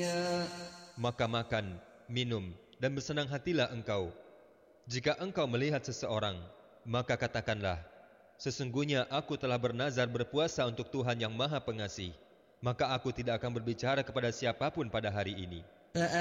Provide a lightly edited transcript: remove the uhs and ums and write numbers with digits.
Maka makan, minum, dan bersenang hatilah engkau. Jika engkau melihat seseorang, maka katakanlah, sesungguhnya aku telah bernazar berpuasa untuk Tuhan yang Maha Pengasih, maka aku tidak akan berbicara kepada siapapun pada hari ini.